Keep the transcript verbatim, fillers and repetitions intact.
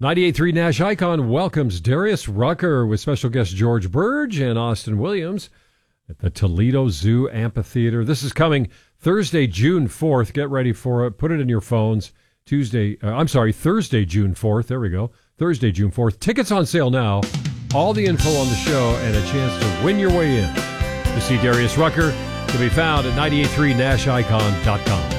ninety-eight point three Nash Icon welcomes Darius Rucker with special guest George Burge and Austin Williams at the Toledo Zoo Amphitheater. This is coming Thursday, June fourth. Get ready for it. Put it in your phones. Tuesday, uh, I'm sorry, Thursday, June fourth. There we go. Thursday, June fourth. Tickets on sale now. All the info on the show and a chance to win your way in to see Darius Rucker, to be found at nine eight three nash icon dot com.